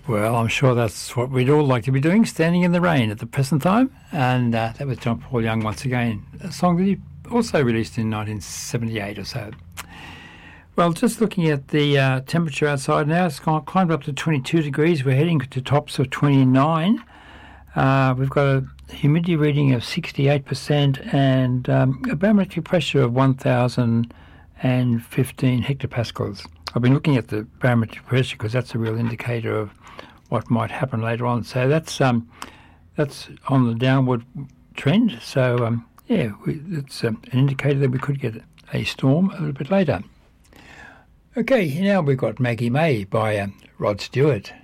Well, I'm sure that's what we'd all like to be doing, standing in the rain at the present time. And that was John Paul Young once again, a song that he also released in 1978 or so. Well, just looking at the temperature outside now, it's climbed up to 22 degrees. We're heading to tops of 29. We've got a humidity reading of 68% and a barometric pressure of 1,015 hectopascals. I've been looking at the barometric pressure because that's a real indicator of what might happen later on. So that's on the downward trend. So, it's an indicator that we could get a storm a little bit later. Okay, now we've got Maggie May by Rod Stewart.